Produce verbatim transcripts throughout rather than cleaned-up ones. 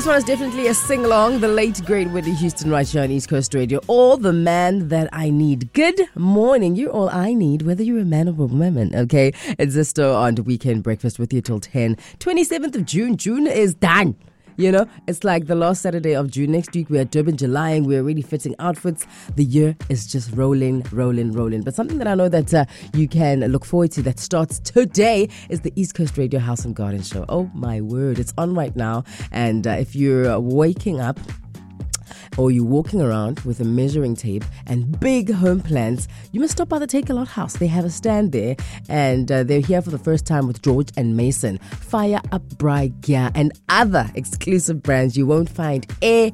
This one is definitely a sing-along. The late, great Whitney Houston right here on East Coast Radio. All the man that I need. Good morning. You're all I need, whether you're a man or a woman, okay? It's Zisto on the Weekend Breakfast with you till ten. twenty-seventh of June. June is done. You know, it's like the last Saturday of June. Next week, we're at Durban, July, and we're already fitting outfits. The year is just rolling, rolling, rolling. But something that I know that uh, you can look forward to that starts today is the East Coast Radio House and Garden Show. Oh, my word. It's on right now. And uh, if you're waking up, or you're walking around with a measuring tape and big home plans, you must stop by the Take A Lot House. They have a stand there, and uh, they're here for the first time with George and Mason. Fire Up Braga and other exclusive brands you won't find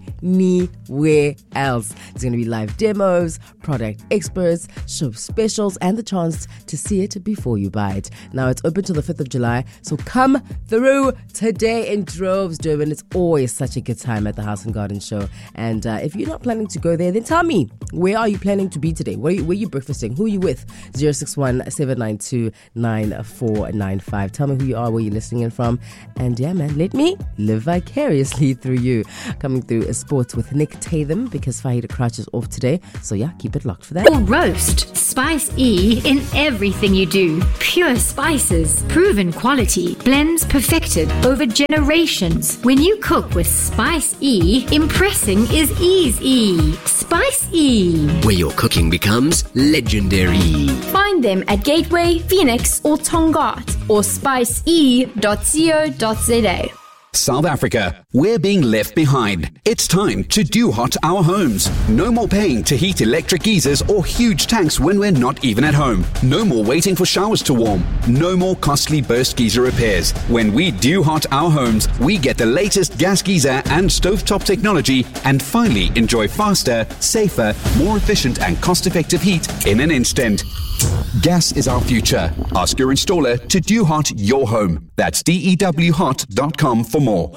anywhere else. There's going to be live demos, product experts, show specials, and the chance to see it before you buy it. Now, it's open till the fifth of July, so come through today in droves, Durban. It's always such a good time at the House and Garden Show. And uh, if you're not planning to go there, then tell me, where are you planning to be today? Where are you, where are you breakfasting? Who are you with? zero six one, seven nine two, nine four nine five. Tell me who you are, where you're listening in from. And yeah, man, let me live vicariously through you. Coming through is sports with Nick Tatham, because Fahida Crouch is off today. So yeah, keep it locked for that. Or roast. Spice E in everything you do. Pure spices. Proven quality. Blends perfected over generations. When you cook with Spice E, impressing is easy. Spice E. Where your cooking becomes legendary. Find them at Gateway, Phoenix, or Tongaat, or spice e dot co dot za. South Africa, we're being left behind. It's time to do hot our homes. No more paying to heat electric geysers or huge tanks when we're not even at home. No more waiting for showers to warm. No more costly burst geyser repairs. When we do hot our homes, we get the latest gas geyser and stovetop technology and finally enjoy faster, safer, more efficient and cost-effective heat in an instant. Gas is our future. Ask your installer to do hot your home. That's D E W hot dot com for more.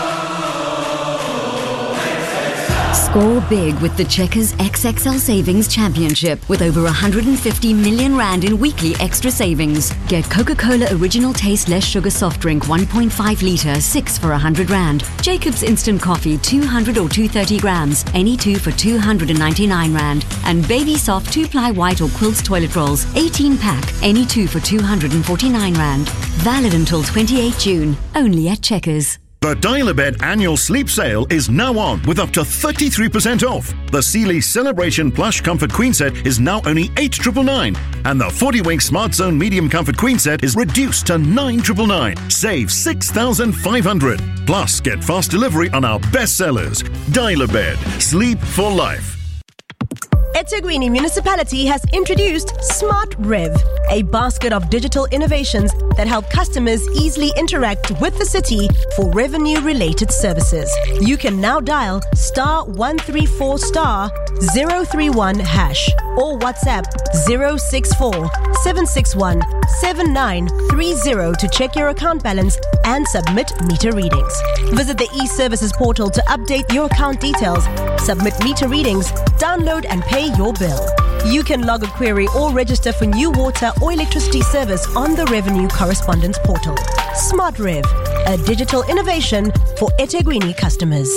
Score big with the Checkers X X L Savings Championship with over one hundred fifty million rand in weekly extra savings. Get Coca-Cola Original Taste Less Sugar Soft Drink one point five litre, six for one hundred rand. Jacob's Instant Coffee two hundred or two hundred thirty grams, any two for two hundred ninety-nine rand. And Baby Soft two ply white or quilts toilet rolls, eighteen pack, any two for two hundred forty-nine rand. Valid until twenty-eighth June, only at Checkers. The Dial-A-Bed annual sleep sale is now on with up to thirty-three percent off. The Sealy Celebration Plush Comfort Queen Set is now only eight thousand nine hundred ninety-nine, and the forty wink Smart Zone Medium Comfort Queen Set is reduced to nine thousand nine hundred ninety-nine. Save six thousand five hundred. Plus, get fast delivery on our best sellers. Dial-A-Bed. Sleep for life. eThekwini Municipality has introduced Smart Rev, a basket of digital innovations that help customers easily interact with the city for revenue-related services. You can now dial star one three four star zero three one hash or WhatsApp zero six four, seven six one, seven nine three zero to check your account balance and submit meter readings. Visit the e-services portal to update your account details, submit meter readings, download and pay your bill. You can log a query or register for new water or electricity service on the Revenue Correspondence portal. Smart Rev, a digital innovation for eThekwini customers.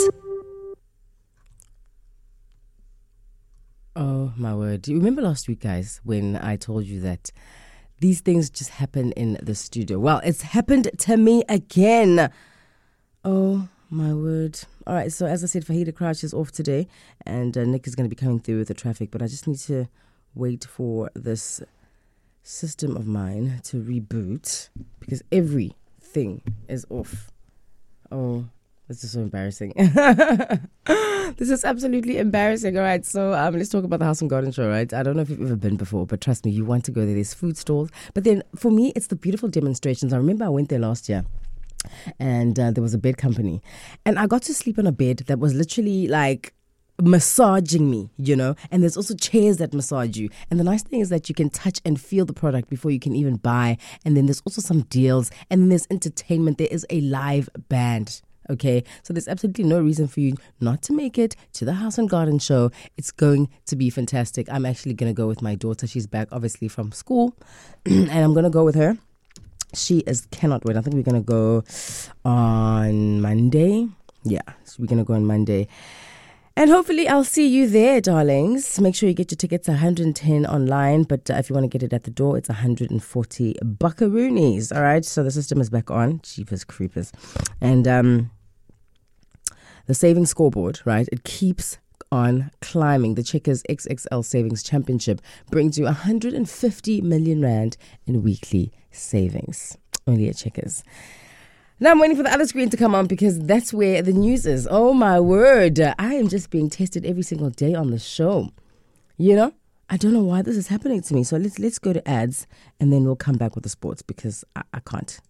Oh, my word. Do you remember last week, guys, when I told you that these things just happen in the studio? Well, it's happened to me again. Oh, my word. All right, so as I said, Fahida Crouch is off today, and uh, Nick is going to be coming through with the traffic, but I just need to wait for this system of mine to reboot because everything is off. Oh, this is so embarrassing. This is absolutely embarrassing. All right, so um, let's talk about the House and Garden Show, right? I don't know if you've ever been before, but trust me, you want to go there. There's food stalls. But then for me, it's the beautiful demonstrations. I remember I went there last year. And uh, there was a bed company. And I got to sleep on a bed that was literally like massaging me, you know. And there's also chairs that massage you. And the nice thing is that you can touch and feel the product before you can even buy. And then there's also some deals. And then there's entertainment. There is a live band. Okay, so there's absolutely no reason for you not to make it to the House and Garden Show. It's going to be fantastic. I'm actually going to go with my daughter. She's back, obviously, from school. And I'm going to go with her. She is cannot wait. I think we're going to go on Monday. Yeah, so we're going to go on Monday. And hopefully I'll see you there, darlings. Make sure you get your tickets, one hundred ten online. But uh, if you want to get it at the door, it's one hundred forty buckaroonies. All right, so the system is back on. Jeepers creepers. And um, the savings scoreboard, right, it keeps on climbing. The Checkers X X L Savings Championship brings you one hundred fifty million rand in weekly savings. Only at Checkers. Now I'm waiting for the other screen to come on because that's where the news is. Oh my word. I am just being tested every single day on the show. You know, I don't know why this is happening to me. So let's let's go to ads and then we'll come back with the sports because I, I can't.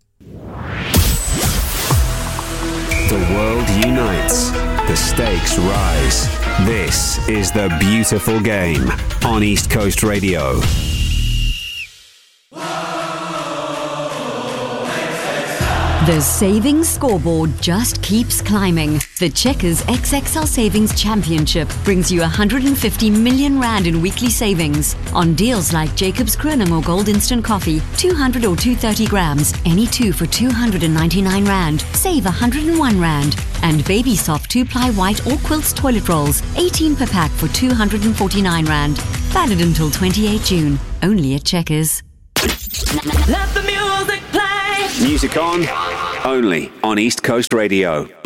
The world unites. The stakes rise. This is The Beautiful Game on East Coast Radio. The savings scoreboard just keeps climbing. The Checkers X X L Savings Championship brings you one hundred fifty million rand in weekly savings on deals like Jacob's Kroning or Gold Instant Coffee, two hundred or two hundred thirty grams, any two for two hundred ninety-nine rand, save one hundred one rand. And Baby Soft two-ply white or quilts toilet rolls, eighteen per pack for two hundred forty-nine rand. Valid until twenty-eighth of June, only at Checkers. Let the music play. Music on, only on East Coast Radio.